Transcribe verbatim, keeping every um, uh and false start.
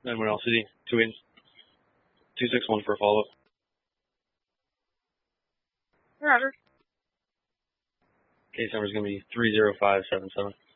nine one L City, two eight two six one for a follow-up. Roger. Case number is going to be three zero five seven seven.